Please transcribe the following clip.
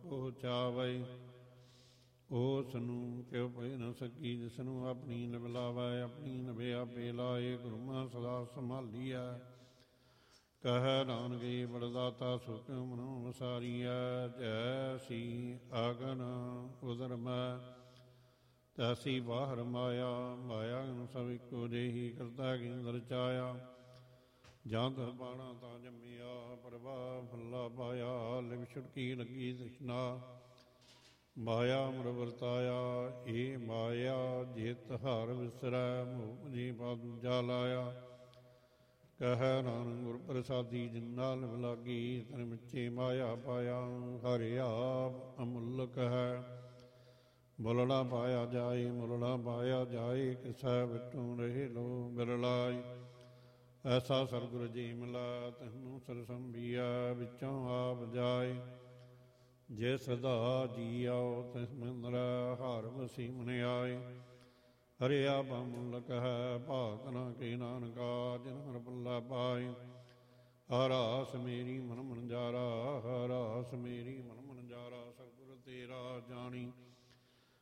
ਕੋ ਚਾਵੈ। ਉਸ ਨੂੰ ਕਿਉ ਭਇ ਨ ਸਕੀ, ਜਿਸ ਨੂੰ ਆਪਣੀ ਨਿਭ ਲਾਵੈ। ਆਪਣੀ ਨਿਭੇ ਆਪੇ ਲਾਏ, ਗੁਰੂ ਮਾ ਸਦਾ ਸੰਭਾਲੀਐ। ਕਹਿ ਨਾਨਕੇ ਬੜਦਾਤਾ ਸੋ ਕਿਉ ਮਨੋ ਵਸਾਰੀਐ। ਜੈਸੀ ਆਗਨ ਉਦਰ ਮੈਂ, ਤੈਸੀ ਬਾਹਰ ਮਾਇਆ। ਮਾਇਆ ਸਭ ਇੱਕੋ ਜਿਹੀ, ਕਰਤਾ ਕੇਂਦਰ ਰਚਾਇਆ। ਜਾਂ ਤਹ ਬਾਣਾ ਤਾਂ ਜੰਮਿਆ, ਪ੍ਰਭਾ ਫੱਲਾ ਪਾਇਆ। ਲਿਵ ਛੁਟਕੀ ਲੱਗੀ ਤ੍ਰਿਸ਼ਨਾ, ਮਾਇਆ ਅਮਰ ਵਰਤਾਇਆ। ਏ ਮਾਇਆ ਜਿਤ ਹਰ ਵਿਸਰੈ, ਮੋਹ ਜੀ ਪਾ ਦੂਜਾ ਲਾਇਆ। ਕਹਿ ਨਾਨਕ ਗੁਰ ਪ੍ਰਸਾਦੀ, ਜਿਨ ਨਾਲ ਲਿਵ ਲਾਗੀ। ਤਨ ਮਿੱਚੇ ਮਾਇਆ ਪਾਇਆ, ਹਰਿ ਆਪ ਅਮੁੱਲਕ ਹੈ। ਬੋਲਣਾ ਪਾਇਆ ਜਾਏ, ਮੁਲਣਾ ਪਾਇਆ ਜਾਏ। ਕਿਸੈ ਵਿਟੂ ਰਹੇ ਲੋ ਬਿਰਲਾਈ। ਐਸਾ ਸਤਿਗੁਰ ਜੀ ਮਿਲਾ, ਤੈਨੂੰ ਸਰਸੰਭੀਆ। ਵਿੱਚੋਂ ਆਪ ਜਾਏ, ਜੇ ਸਦਾ ਜੀ ਆਓ। ਤਿਸ ਮੰਦਰੈ ਹਰ ਵਸੀ ਮਨ ਆਏ। ਹਰਿ ਆਪ ਅਮੁੱਲਕ ਹੈ, ਭਾਗ ਨਾ ਕੇ ਨਾਨਕਾ। ਜਿਨ ਹਰਿ ਪੱਲਾ ਪਾਏ, ਹਰਾਸ ਮੇਰੀ ਮਨ ਮਨਜਾਰਾ। ਹਰਾਸ ਮੇਰੀ